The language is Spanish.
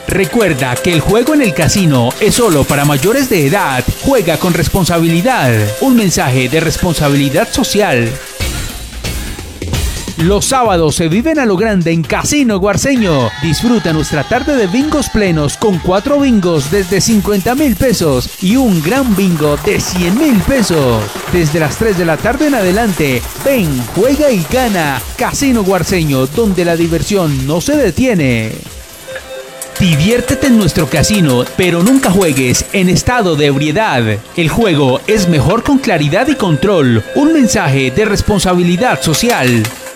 Recuerda que el juego en el casino es solo para mayores de edad. Juega con responsabilidad. Un mensaje de responsabilidad social. Los sábados se viven a lo grande en Casino Guarceño. Disfruta nuestra tarde de bingos plenos con 4 bingos desde 50,000 pesos y un gran bingo de 100,000 pesos. Desde las 3 de la tarde en adelante, ven, juega y gana. Casino Guarceño, donde la diversión no se detiene. Diviértete en nuestro casino, pero nunca juegues en estado de ebriedad. El juego es mejor con claridad y control. Un mensaje de responsabilidad social.